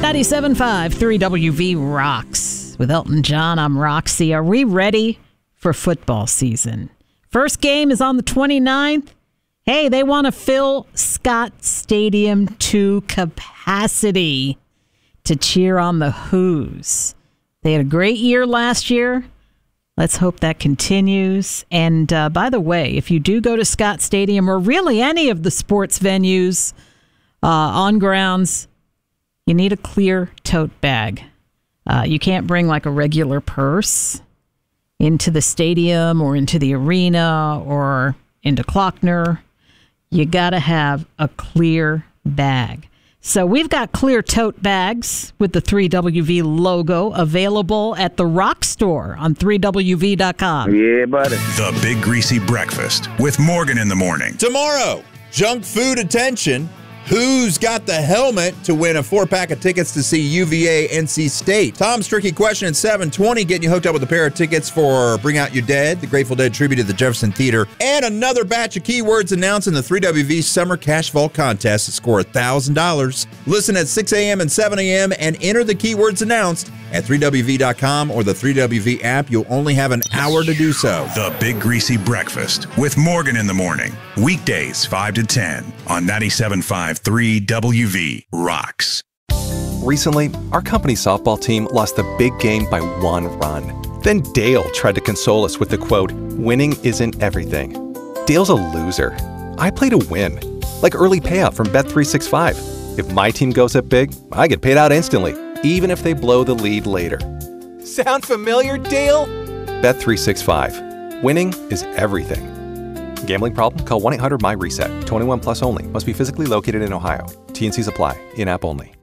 97.5 3WV rocks. With Elton John, I'm Roxy. Are we ready for football season? First game is on the 29th. Hey, they want to fill Scott Stadium to capacity to cheer on the Who's. They had a great year last year. Let's hope that continues. And by the way, if you do go to Scott Stadium or really any of the sports venues on grounds, you need a clear tote bag. You can't bring like a regular purse into the stadium or into the arena or into Klockner. You got to have a clear bag. So we've got clear tote bags with the 3WV logo available at the Rock Store on 3WV.com. Yeah, buddy. The Big Greasy Breakfast with Morgan in the morning. Tomorrow, junk food attention. Who's got the helmet to win a 4-pack of tickets to see UVA NC State? Tom's tricky question at 7:20, getting you hooked up with a pair of tickets for Bring Out Your Dead, the Grateful Dead tribute at the Jefferson Theater, and another batch of keywords announced in the 3WV Summer Cash Vault Contest to score $1,000. Listen at 6 a.m. and 7 a.m. and enter the keywords announced at 3WV.com or the 3WV app. You'll only have an hour to do so. The Big Greasy Breakfast with Morgan in the morning. Weekdays 5 to 10 on 97.5 3WV rocks. Recently, our company softball team lost the big game by 1 run. Then Dale tried to console us with the quote, "Winning isn't everything." Dale's a loser. I play to win, like early payout from Bet365. If my team goes up big, I get paid out instantly, even if they blow the lead later. Sound familiar, Dale? Bet365. Winning is everything. Gambling problem? Call 1-800-MY-RESET. 21 plus only. Must be physically located in Ohio. T&Cs apply. In-app only.